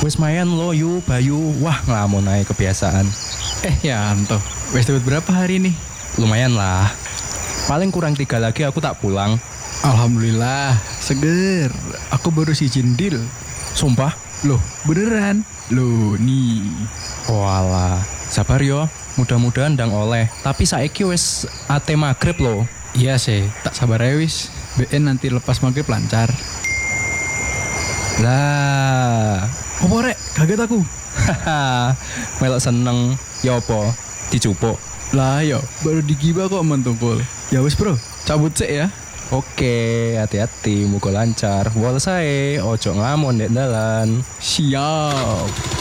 Wis mayan lo yu Bayu. Wah ngelamun aja kebiasaan. Ya Anto, wes dapat berapa hari nih? Lumayan lah. Paling kurang 3 lagi aku tak pulang. Alhamdulillah, seger. Aku baru izin deal. Sumpah. Loh, beneran? Loh, nih. Walah, sabar yo. Mudah-mudahan ndang oleh. Tapi saiki wis ate magrib lo. Iya sih, tak sabar ya wis. BN nanti lepas maghrib lancar. Lah, Apa rek? Kaget aku. haha. Melok seneng. Ya apa? Dicupuk. Lah yo, baru digibah kok mentungkul. Ya wis bro, cabut sih ya. Oke, hati-hati, muga lancar. Wal sae, ojo ngamon dek dalan. Siap.